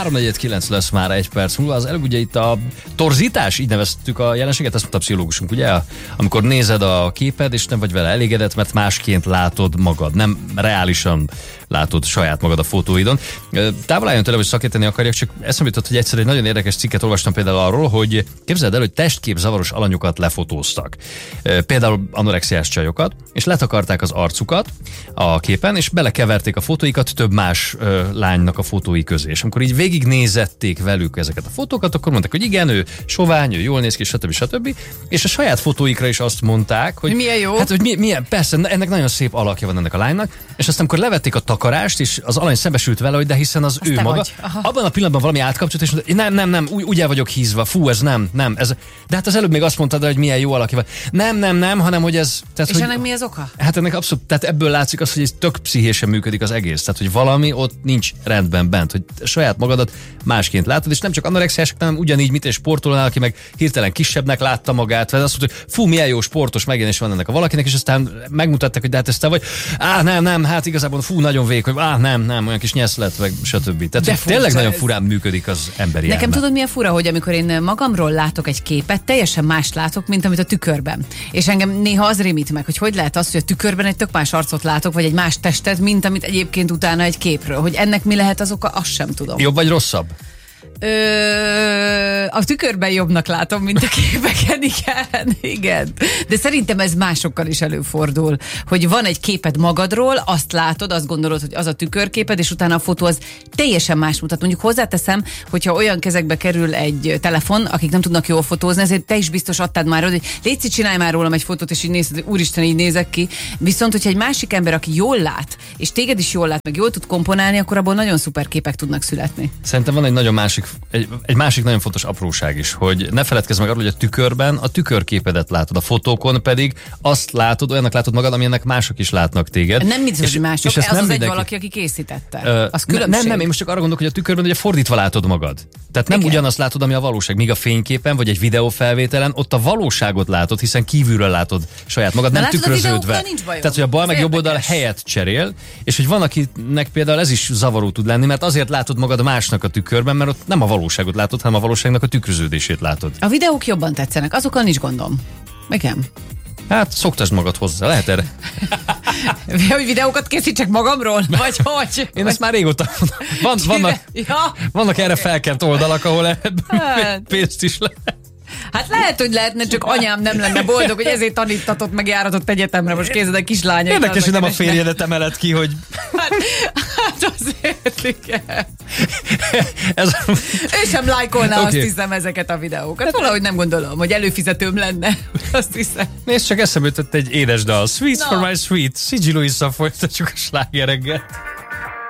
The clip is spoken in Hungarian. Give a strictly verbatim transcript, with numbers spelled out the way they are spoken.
háromnegyed kilenc lesz már egy perc múlva. Az előbb ugye itt a torzítás, így neveztük a jelenséget, ezt mondta a pszichológusunk, ugye? Amikor nézed a képed, és nem vagy vele elégedett, mert másként látod magad, nem reálisan látod saját magad a fotóidon. Távol álljon tőle, hogy szakítani akarjak, csak eszembe jutott, hogy egyszer egy nagyon érdekes cikket olvastam például arról, hogy képzeld el, hogy testkép zavaros alanyokat lefotóztak. Például anorexiás csajokat, és letakarták az arcukat a képen, és belekeverték a fotóikat több más ö, lánynak a fotói közé. És amikor így végignézették velük ezeket a fotókat, akkor mondták, hogy igen, ő sovány, ő jól néz ki, stb. stb. És a saját fotóikra is azt mondták, hogy milyen jó. Hát, hogy mi, milyen, persze, ennek nagyon szép alakja van ennek a lánynak, és aztán amikor levették a takarást, és az alany szembesült vele, hogy de hiszen az azt ő maga, abban a pillanatban valami átkapcsolt, és mondta, nem, nem, nem, úgy, úgy el vagyok hízva, fú, ez nem, nem, ez, de hát az előbb még azt mondtad, hogy milyen jó alakja van. Nem, nem, nem, hanem hogy ez... Tehát, és hogy, ennek mi az oka? Hát ennek abszolút, tehát ebből látszik az, hogy ez tök pszichésen működik az egész. Tehát, hogy valami ott nincs rendben bent, hogy saját magadat másként látod, és nem csak anorexiások, hanem ugyanígy, mint egy sportolónál, aki meg hirtelen kisebbnek látta magát, vagy azt mondta, hogy fú, milyen jó sportos megjelenés van ennek a valakinek, és aztán megmutatták, hogy de hát ez te vagy. Á, nem, nem, hát igazából fú, nagyon vékony, á, nem, nem, olyan kis nyeszlet, meg stb. Tehát tényleg nagyon furán működik az emberi Nekem elme. tudod, milyen fura, hogy amikor én magamról látok egy képet, teljesen mást látok, mint amit a tükörben. És engem néha az rémít meg, hogy hogy lehet az, hogy a tükörben egy tök más arcot látok, vagy egy más testet, mint amit egyébként utána egy képről. Hogy ennek mi lehet az oka, azt sem tudom. Jobb vagy rosszabb? Ö, a tükörben jobbnak látom, mint a képeken, igen, igen. De szerintem ez másokkal is előfordul, hogy van egy képed magadról, azt látod, azt gondolod, hogy az a tükörképed, és utána a fotó az teljesen más mutat. Mondjuk hozzáteszem, hogyha olyan kezekbe kerül egy telefon, akik nem tudnak jól fotózni, ezért te is biztos adtad már, hogy léci, csinálj már rólam egy fotót, és így nézed, úristen, így nézek ki. Viszont, hogyha egy másik ember, aki jól lát, és téged is jól lát, meg jól tud komponálni, akkor abból nagyon szuper képek tudnak születni. Szerintem van egy nagyon másik Egy, egy másik nagyon fontos apróság is, hogy ne feledkezz meg arról, hogy a tükörben a tükörképedet látod, a fotókon pedig azt látod, olyannak látod magad, amilyennek mások is látnak téged. Nem mit hogy mások, és ez az nem az mindenki... egy valaki, aki készítette. Ö, az különbség. Nem, nem, én most csak arra gondolok, hogy a tükörben ugye fordítva látod magad. Tehát nem igen. ugyanazt látod, ami a valóság. Míg a fényképen, vagy egy videófelvételen ott a valóságot látod, hiszen kívülről látod saját magad, de nem látod, tükröződve. Tehát, hogy a bal meg jobb oldal helyet cserél, és hogy van, akinek például ez is zavaró tud lenni, mert azért látod magad másnak a tükörben, mert ott nem a valóságot látod, hanem a valóságnak a tükröződését látod. A videók jobban tetszenek, azokkal nincs gondom. Igen. Hát szoktasd magad hozzá, lehet erre. Hogy videókat készítsek magamról? Vagy hogy? Én ezt már régóta mondom. Van, vannak, ja, vannak okay. erre felkent oldalak, ahol ebből hát. pénzt is lehet. Hát lehet, hogy lehetne, csak anyám nem lenne boldog, hogy ezért tanítatott, meg járatott egyetemre. Most kézed a kislánya. Érdekes, hogy nem a férjedet emeled ki, hogy... Hát, hát azért igen. Ez... Ő sem lájkolná, okay. Azt hiszem, ezeket a videókat. Valahogy nem gondolom, hogy előfizetőm lenne. Azt hiszem. Nézd, csak eszembe jutott egy édes dal. Sweet no. for my sweet. Szigyi Luisa folytatjuk a slágereggel.